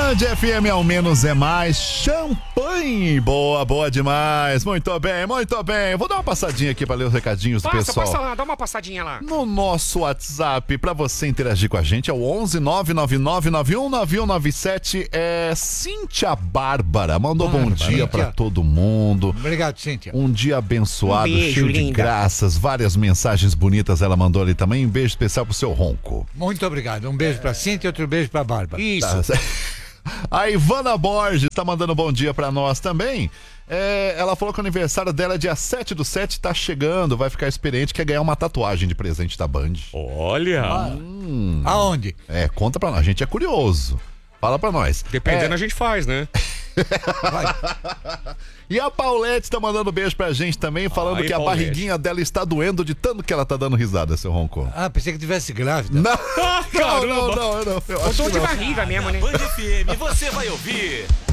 Band FM ao menos é mais. Champanhe. Boa, boa demais. Muito bem, muito bem. Vou dar uma passadinha aqui para ler os recadinhos do pessoal. Passa lá, dá uma passadinha lá. No nosso WhatsApp, para você interagir com a gente, é o 11 999919197. É Cíntia Bárbara. Mandou bom dia para todo mundo. Obrigado, Cíntia. Um dia abençoado, beijo, cheio de linda. graças. Várias mensagens bonitas ela mandou ali também. Um beijo especial pro seu Ronco. Muito obrigado. Um beijo pra Cíntia e outro beijo pra Bárbara. Isso. A Ivana Borges tá mandando bom dia pra nós também. Ela falou que o aniversário dela é dia 7/7, tá chegando, vai ficar experiente, quer ganhar uma tatuagem de presente da Band. Olha. Aonde? Conta pra nós, a gente é curioso. Fala pra nós. Dependendo, a gente faz, né? E a Paulette tá mandando beijo pra gente também, falando que a Paulette. barriguinha dela está doendo de tanto que ela tá dando risada, seu Ronco. Pensei que tivesse grávida. Não, Caramba. não. Eu acho Eu tô que de não. barriga mesmo, né? Band FM, você vai ouvir